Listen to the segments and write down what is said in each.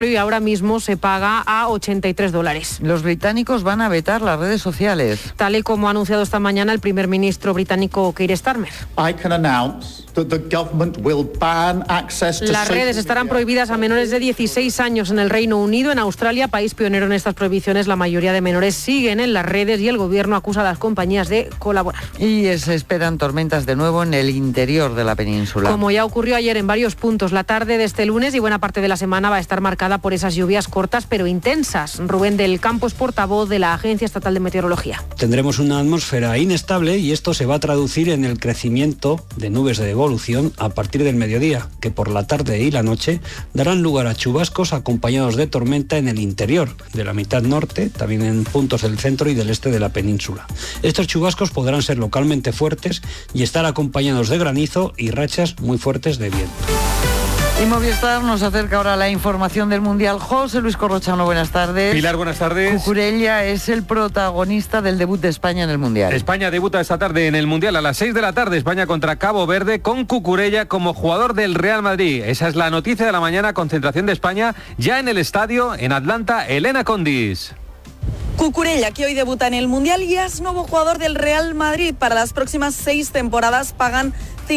y ahora mismo se paga a $83. Los británicos van a vetar las redes sociales. Tal y como ha anunciado esta mañana el primer ministro británico Keir Starmer. Las redes estarán prohibidas a menores de 16 años en el Reino Unido. En Australia, país pionero en estas prohibiciones, la mayoría de menores siguen en las redes y el gobierno acusa a las compañías de colaborar. Y se esperan tormentas de nuevo en el interior de la península. Como ya ocurrió ayer en varios puntos, la tarde de este lunes y buena parte de la semana va a estar marcada por esas lluvias cortas pero intensas. Rubén del Campo es portavoz de la Agencia Estatal de Meteorología. Tendremos una atmósfera inestable y esto se va a traducir en el crecimiento de nubes de evolución a partir del mediodía, que por la tarde y la noche darán lugar a chubascos acompañados de tormenta en el interior de la mitad norte, también en puntos del centro y del este de la península. Estos chubascos podrán ser localmente fuertes y estar acompañados de granizo y rachas muy fuertes de viento. Y Movistar nos acerca ahora la información del Mundial. José Luis Corrochano, buenas tardes. Pilar, buenas tardes. Cucurella es el protagonista del debut de España en el Mundial. España debuta esta tarde en el Mundial a las 6 de la tarde. España contra Cabo Verde con Cucurella como jugador del Real Madrid. Esa es la noticia de la mañana. Concentración de España ya en el estadio en Atlanta. Elena Condis. Cucurella, que hoy debuta en el Mundial y es nuevo jugador del Real Madrid. Para las próximas 6 temporadas pagan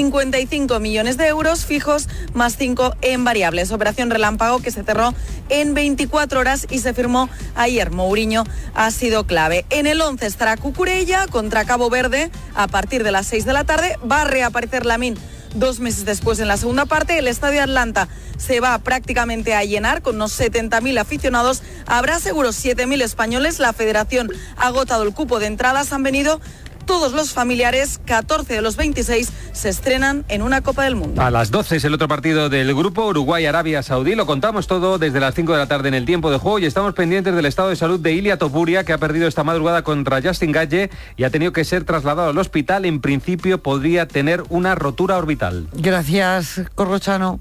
55 millones de euros fijos más 5 en variables. Operación relámpago que se cerró en 24 horas y se firmó ayer. Mourinho ha sido clave. En el 11 estará Cucurella contra Cabo Verde a partir de las 6 de la tarde. Va a reaparecer Lamine 2 meses después en la segunda parte. El estadio Atlanta se va prácticamente a llenar con unos 70.000 aficionados. Habrá seguro 7.000 españoles. La federación ha agotado el cupo de entradas. Han venido todos los familiares, 14 de los 26 se estrenan en una Copa del Mundo. A las 12 es el otro partido del grupo, Uruguay-Arabia Saudí. Lo contamos todo desde las 5 de la tarde en el tiempo de juego y estamos pendientes del estado de salud de Ilia Topuria, que ha perdido esta madrugada contra Justin Gaethje y ha tenido que ser trasladado al hospital. En principio podría tener una rotura orbital. Gracias, Corrochano.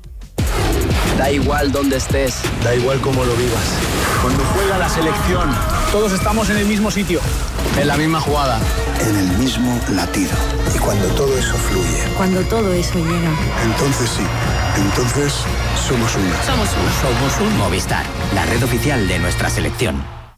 Da igual dónde estés, da igual cómo lo vivas. Cuando juega la selección, todos estamos en el mismo sitio, en la misma jugada, en el mismo latido. Y cuando todo eso fluye, cuando todo eso llega, entonces sí, entonces somos uno. Somos un Movistar, la red oficial de nuestra selección.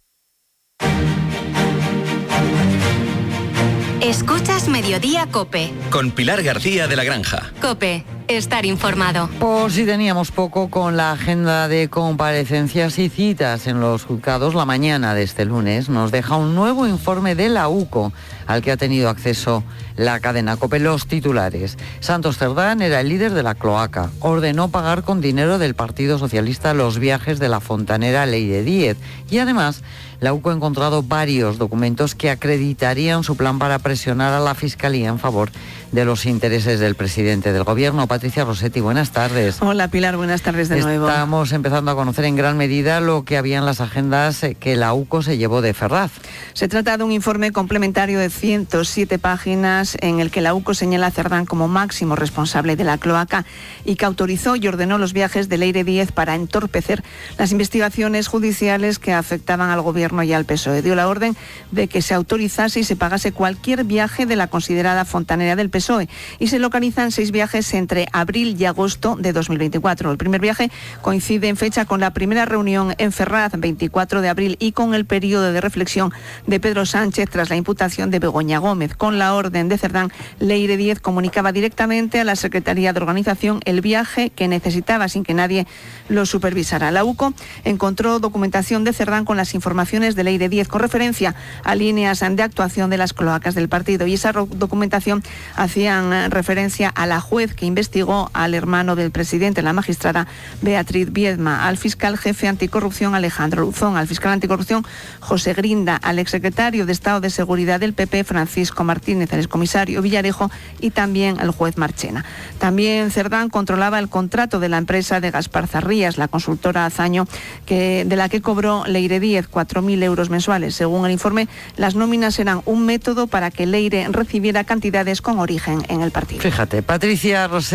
Escuchas Mediodía COPE. Con Pilar García de la Granja. COPE. Estar informado. Por si teníamos poco con la agenda de comparecencias y citas en los juzgados, la mañana de este lunes nos deja un nuevo informe de la UCO al que ha tenido acceso la cadena COPE. Los titulares. Santos Cerdán era el líder de la cloaca. Ordenó pagar con dinero del Partido Socialista los viajes de la fontanera Leire Díez. Y además, la UCO ha encontrado varios documentos que acreditarían su plan para presionar a la Fiscalía en favor de los intereses del presidente del Gobierno. Patricia Rossetti, buenas tardes. Hola Pilar, buenas tardes de nuevo. Estamos empezando a conocer en gran medida lo que había en las agendas que la UCO se llevó de Ferraz. Se trata de un informe complementario de 107 páginas en el que la UCO señala a Cerdán como máximo responsable de la cloaca y que autorizó y ordenó los viajes de Leire Díez para entorpecer las investigaciones judiciales que afectaban al Gobierno y al PSOE. Dio la orden de que se autorizase y se pagase cualquier viaje de la considerada fontanera del PSOE y se localizan 6 viajes entre abril y agosto de 2024. El primer viaje coincide en fecha con la primera reunión en Ferraz, 24 de abril, y con el periodo de reflexión de Pedro Sánchez tras la imputación de Begoña Gómez. Con la orden de Cerdán, Leire Díez comunicaba directamente a la Secretaría de Organización el viaje que necesitaba sin que nadie lo supervisara. La UCO encontró documentación de Cerdán con las informaciones de Leire Díez con referencia a líneas de actuación de las cloacas del partido, y esa documentación hacían referencia a la juez que investigó al hermano del presidente, la magistrada Beatriz Viedma, al fiscal jefe anticorrupción Alejandro Luzón, al fiscal anticorrupción José Grinda, al exsecretario de Estado de Seguridad del PP Francisco Martínez, al excomisario Villarejo y también al juez Marchena. También Cerdán controlaba el contrato de la empresa de Gaspar Zarrías, la consultora Azaño, de la que cobró Leire Díez 4.000 euros mensuales. Según el informe, las nóminas eran un método para que Leire recibiera cantidades con origen en el partido. Fíjate, Patricia Rossetti.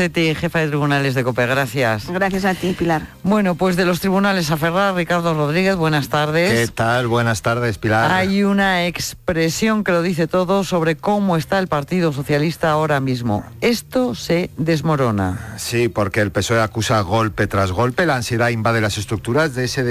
Leti, jefa de tribunales de COPE. Gracias. Gracias a ti, Pilar. Bueno, pues de los tribunales a Ferrar, Ricardo Rodríguez, buenas tardes. ¿Qué tal? Buenas tardes, Pilar. Hay una expresión que lo dice todo sobre cómo está el Partido Socialista ahora mismo. Esto se desmorona. Sí, porque el PSOE acusa golpe tras golpe, la ansiedad invade las estructuras de ese